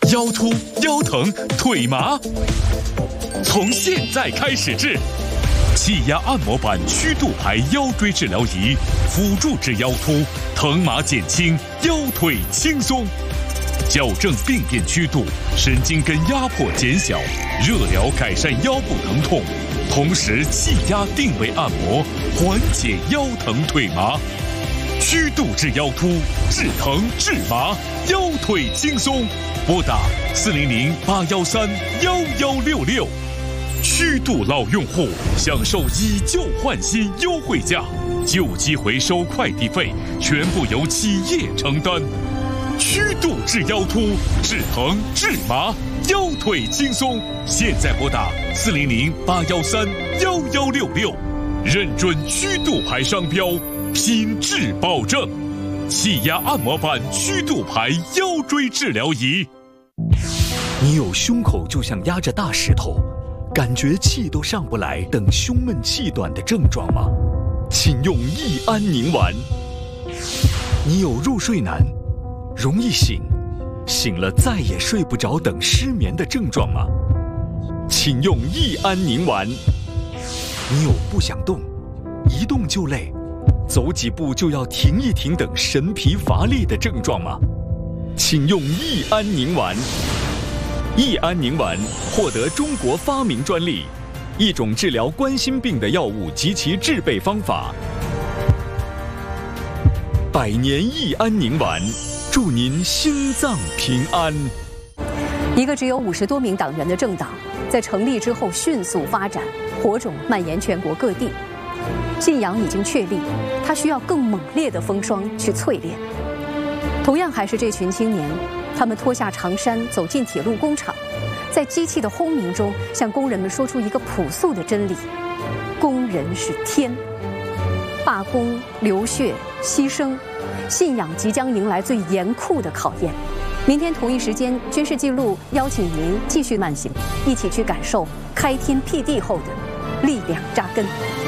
腰突、腰疼、腿麻，从现在开始治。气压按摩板曲度牌腰椎治疗仪，辅助治腰突，疼麻减轻，腰腿轻松，矫正病变曲度，神经根压迫减小，热疗改善腰部疼痛，同时气压定位按摩，缓解腰疼腿麻。曲度治腰突，治疼治麻，腰腿轻松。拨打400-813-1166。曲度老用户享受以旧换新优惠价，旧机回收快递费全部由企业承担。曲度治腰突，治疼治麻，腰腿轻松。现在拨打400-813-1166，认准曲度牌商标，品质保证。气压按摩板曲度牌腰椎治疗仪。 你有胸口就像压着大石头，感觉气都上不来等胸闷气短的症状吗？请用益安宁丸。你有入睡难、容易醒了再也睡不着等失眠的症状吗？请用益安宁丸。你有不想动、一动就累、走几步就要停一停等神疲乏力的症状吗？请用益安宁丸。益安宁丸获得中国发明专利，一种治疗冠心病的药物及其制备方法。100年益安宁丸，祝您心脏平安。 一个只有50多名党员的政党，在成立之后迅速发展，火种蔓延全国各地。信仰已经确立，它需要更猛烈的风霜去淬炼。同样还是这群青年，他们脱下长衫，走进铁路工厂，在机器的轰鸣中，向工人们说出一个朴素的真理：工人是天。罢工、流血、牺牲，信仰即将迎来最严酷的考验。明天同一时间，军事记录邀请您继续慢行，一起去感受开天辟地后的力量扎根。